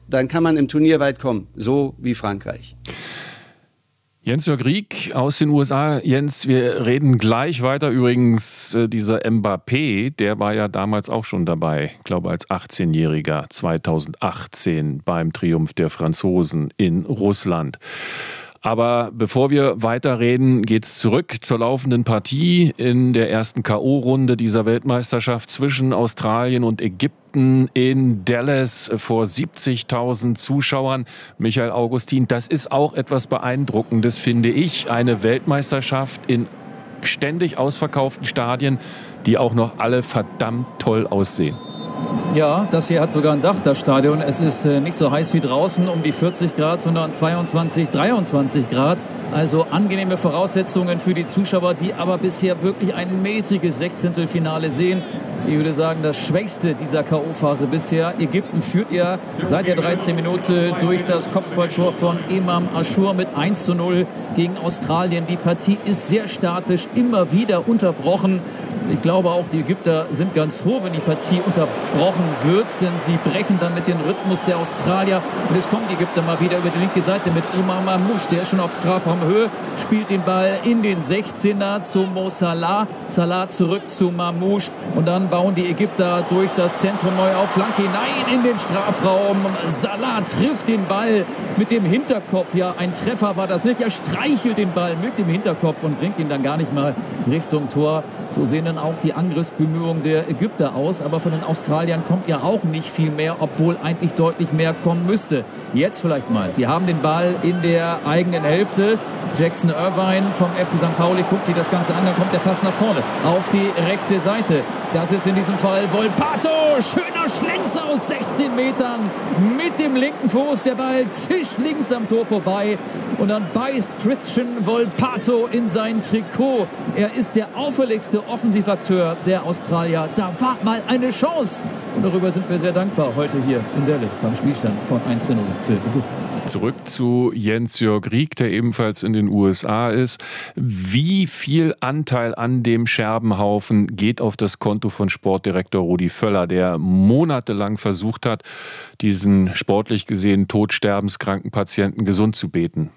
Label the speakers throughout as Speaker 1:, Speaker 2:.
Speaker 1: dann kann man im Turnier weit kommen, so wie Frankreich.
Speaker 2: Jens-Jörg Rieck aus den USA. Jens, wir reden gleich weiter. Übrigens, dieser Mbappé, der war ja damals auch schon dabei, ich glaube als 18-Jähriger, 2018 beim Triumph der Franzosen in Russland. Aber bevor wir weiterreden, geht's zurück zur laufenden Partie in der ersten K.O.-Runde dieser Weltmeisterschaft zwischen Australien und Ägypten in Dallas vor 70.000 Zuschauern. Michael Augustin, das ist auch etwas Beeindruckendes, finde ich. Eine Weltmeisterschaft in ständig ausverkauften Stadien, die auch noch alle verdammt toll aussehen.
Speaker 3: Ja, das hier hat sogar ein Dach, das Stadion. Es ist nicht so heiß wie draußen, um die 40 Grad, sondern 22, 23 Grad. Also angenehme Voraussetzungen für die Zuschauer, die aber bisher wirklich ein mäßiges Sechzehntelfinale sehen. Ich würde sagen, das Schwächste dieser K.O.-Phase bisher. Ägypten führt ja seit der 13. Minute durch das Kopfballtor von Imam Achour mit 1:0 gegen Australien. Die Partie ist sehr statisch, immer wieder unterbrochen. Ich glaube auch, die Ägypter sind ganz froh, wenn die Partie unterbrochen wird, denn sie brechen dann mit dem Rhythmus der Australier. Und jetzt kommen die Ägypter mal wieder über die linke Seite mit Omar Mamouche, der ist schon auf Strafraumhöhe, spielt den Ball in den 16er zu Mo Salah. Salah zurück zu Mamouche und dann bauen die Ägypter durch das Zentrum neu auf, Flanke hinein in den Strafraum. Salah trifft den Ball mit dem Hinterkopf. Ja, ein Treffer war das nicht. Er streichelt den Ball mit dem Hinterkopf und bringt ihn dann gar nicht mal Richtung Tor. So sehen dann auch die Angriffsbemühungen der Ägypter aus. Aber von den Australiern kommt ja auch nicht viel mehr, obwohl eigentlich deutlich mehr kommen müsste. Jetzt vielleicht mal. Sie haben den Ball in der eigenen Hälfte. Jackson Irvine vom FC St. Pauli guckt sich das Ganze an. Dann kommt der Pass nach vorne auf die rechte Seite. Das ist in diesem Fall Volpato. Schöner Schlenzer aus 16 Metern mit dem linken Fuß. Der Ball zischt links am Tor vorbei. Und dann beißt Christian Volpato in sein Trikot. Er ist der auffälligste Offensivakteur der Australier. Da war mal eine Chance. Und darüber sind wir sehr dankbar heute hier in Dallas beim Spielstand von 1:0 für Ägypten.
Speaker 2: Zurück zu Jens-Jörg Rieck, der ebenfalls in den USA ist. Wie viel Anteil an dem Scherbenhaufen geht auf das Konto von Sportdirektor Rudi Völler, der monatelang versucht hat, diesen sportlich gesehen todsterbenskranken Patienten gesund zu beten?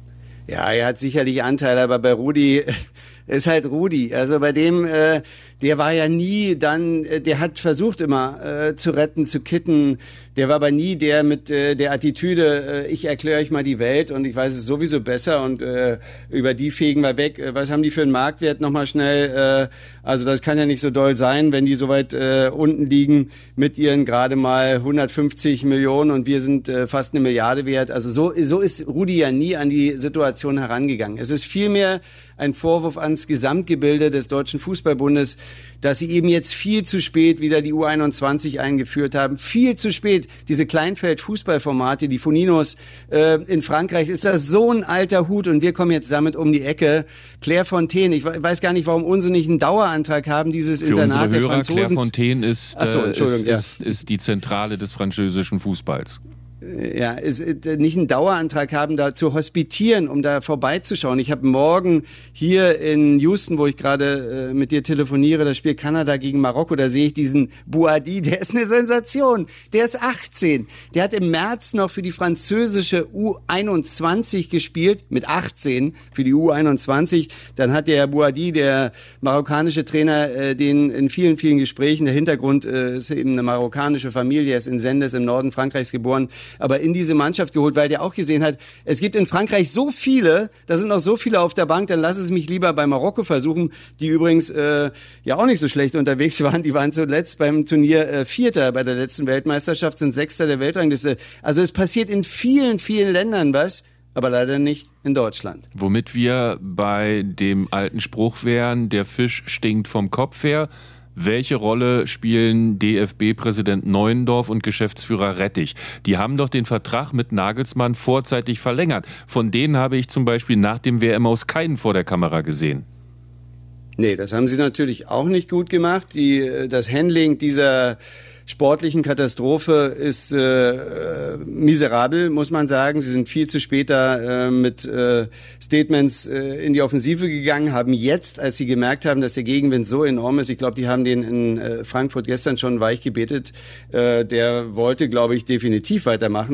Speaker 1: Ja, er hat sicherlich Anteil, aber bei Rudi ist halt Rudi. Also bei dem, der war ja nie dann, der hat versucht immer zu retten, zu kitten. Der war aber nie der mit der Attitüde, ich erkläre euch mal die Welt und ich weiß es sowieso besser und über die fegen wir weg. Was haben die für einen Marktwert nochmal schnell? Also das kann ja nicht so doll sein, wenn die so weit unten liegen mit ihren gerade mal 150 Millionen und wir sind fast 1 Milliarde wert. Also so ist Rudi ja nie an die Situation herangegangen. Es ist vielmehr ein Vorwurf ans Gesamtgebilde des Deutschen Fußballbundes, dass sie eben jetzt viel zu spät wieder die U21 eingeführt haben. Viel zu spät. Diese Kleinfeld-Fußballformate, die Foninos in Frankreich, ist das so ein alter Hut und wir kommen jetzt damit um die Ecke. Claire Fontaine, ich weiß gar nicht, warum unsere nicht einen Dauerantrag haben, dieses
Speaker 2: Für
Speaker 1: Internat
Speaker 2: unsere
Speaker 1: der
Speaker 2: Hörer,
Speaker 1: Franzosen.
Speaker 2: Claire Fontaine ist
Speaker 1: ist
Speaker 2: die Zentrale des französischen Fußballs.
Speaker 1: Ja, nicht einen Dauerantrag haben, da zu hospitieren, um da vorbeizuschauen. Ich habe morgen hier in Houston, wo ich gerade mit dir telefoniere, das Spiel Kanada gegen Marokko, da sehe ich diesen Bouhaddi, der ist eine Sensation. Der ist 18. Der hat im März noch für die französische U21 gespielt, mit 18 für die U21. Dann hat der Bouhaddi, der marokkanische Trainer, den in vielen, vielen Gesprächen, der Hintergrund ist eben eine marokkanische Familie, er ist in Sendes im Norden Frankreichs geboren, aber in diese Mannschaft geholt, weil der auch gesehen hat, es gibt in Frankreich so viele, da sind noch so viele auf der Bank, dann lass es mich lieber bei Marokko versuchen, die übrigens ja auch nicht so schlecht unterwegs waren. Die waren zuletzt beim Turnier Vierter bei der letzten Weltmeisterschaft, sind Sechster der Weltrangliste. Also es passiert in vielen, vielen Ländern was, aber leider nicht in Deutschland.
Speaker 2: Womit wir bei dem alten Spruch wären, der Fisch stinkt vom Kopf her. Welche Rolle spielen DFB-Präsident Neuendorf und Geschäftsführer Rettich? Die haben doch den Vertrag mit Nagelsmann vorzeitig verlängert. Von denen habe ich zum Beispiel nach dem WM-Aus keinen vor der Kamera gesehen.
Speaker 1: Nee, das haben sie natürlich auch nicht gut gemacht. Das Handling dieser sportlichen Katastrophe ist miserabel, muss man sagen. Sie sind viel zu spät da mit Statements in die Offensive gegangen, haben jetzt, als sie gemerkt haben, dass der Gegenwind so enorm ist, ich glaube, die haben den in Frankfurt gestern schon weich gebetet, der wollte, glaube ich, definitiv weitermachen.